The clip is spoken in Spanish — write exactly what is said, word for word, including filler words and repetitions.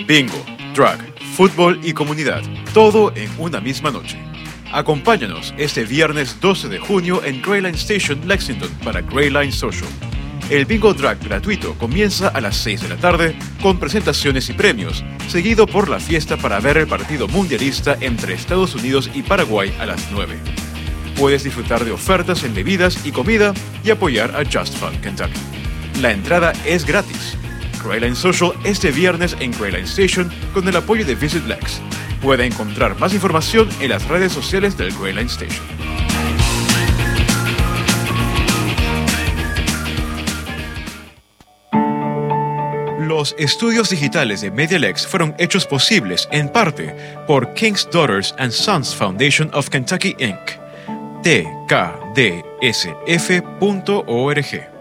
Bingo, drag, fútbol y comunidad, todo en una misma noche. Acompáñanos este viernes doce de junio en Greyline Station, Lexington para Greyline Social. El Bingo Drag gratuito comienza a las seis de la tarde con presentaciones y premios, seguido por la fiesta para ver el partido mundialista entre Estados Unidos y Paraguay a las nueve. Puedes disfrutar de ofertas en bebidas y comida y apoyar a Just Fun Kentucky. La entrada es gratis. Greyline Social este viernes en Greyline Station con el apoyo de Visit Lex. Puede encontrar más información en las redes sociales del Greyline Station. Los estudios digitales de Medialex fueron hechos posibles en parte por King's Daughters and Sons Foundation of Kentucky incorporated. t k d s f punto org